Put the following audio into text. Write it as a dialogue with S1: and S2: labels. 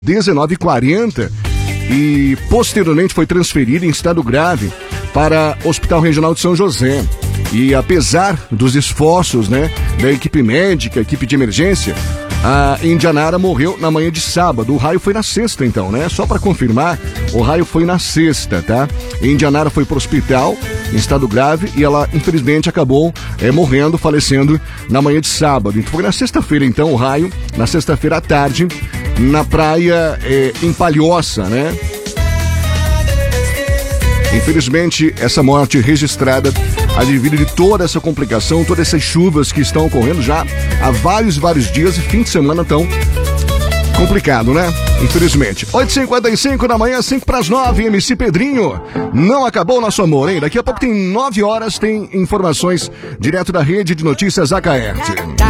S1: 19h40 e posteriormente foi transferido em estado grave para o Hospital Regional de São José. E apesar dos esforços, da equipe médica, equipe de emergência, a Indianara morreu na manhã de sábado. O raio foi na sexta, então, Só para confirmar, o raio foi na sexta, tá? A Indianara foi pro hospital em estado grave e ela, infelizmente, acabou morrendo, falecendo na manhã de sábado. Então, foi na sexta-feira, então, o raio, na sexta-feira à tarde, na praia em Palhoça, Infelizmente, essa morte registrada advindo de toda essa complicação, todas essas chuvas que estão ocorrendo já há vários dias e fim de semana tão complicado, Infelizmente. 8h55 da manhã, 8:55, MC Pedrinho. Não acabou o nosso amor, hein? Daqui a pouco tem 9 horas, tem informações direto da Rede de Notícias AKR.